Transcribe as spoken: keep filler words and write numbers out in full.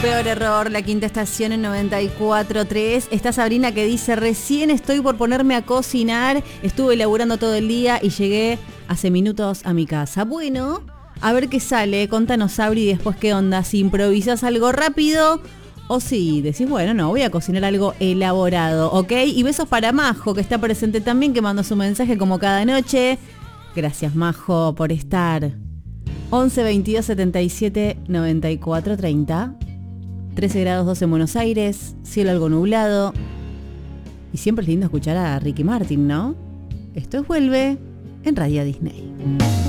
peor error, la quinta estación en noventa y cuatro punto tres. Está Sabrina que dice, recién estoy por ponerme a cocinar, estuve laburando todo el día y llegué hace minutos a mi casa. Bueno, a ver qué sale, contanos Sabri y después qué onda, si improvisas algo rápido o si decís, bueno, no, voy a cocinar algo elaborado, ¿ok? Y besos para Majo, que está presente también, que mandó su mensaje como cada noche. Gracias Majo por estar. once veintidós setenta y siete noventa y cuatro treinta. trece grados dos en Buenos Aires, cielo algo nublado. Y siempre es lindo escuchar a Ricky Martin, ¿no? Esto es Vuelve en Radio Disney.